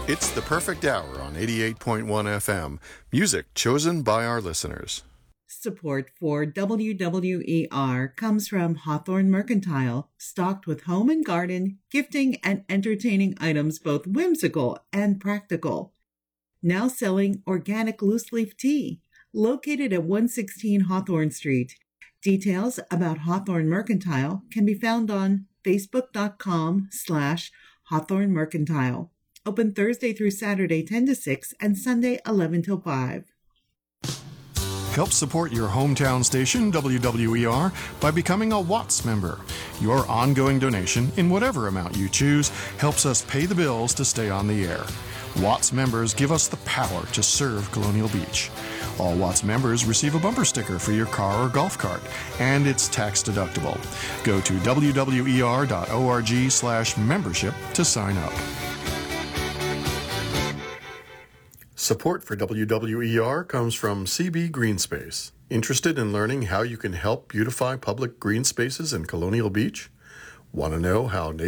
It's the perfect hour on 88.1 FM. Music chosen by our listeners. Support for WWER comes from Hawthorne Mercantile, stocked with home and garden, gifting, and entertaining items both whimsical and practical. Now selling organic loose-leaf tea, located at 116 Hawthorne Street. Details about Hawthorne Mercantile can be found on facebook.com/Hawthorne Mercantile. Open Thursday through Saturday 10 to 6 and Sunday 11 till 5. Help support your hometown station, WWER, by becoming a Watts member. Your ongoing donation, in whatever amount you choose, helps us pay the bills to stay on the air. Watts members give us the power to serve Colonial Beach. All Watts members receive a bumper sticker for your car or golf cart, and it's tax deductible. Go to wwer.org/membership to sign up. Support for WWER comes from CB Greenspace. Interested in learning how you can help beautify public green spaces in Colonial Beach? Want to know how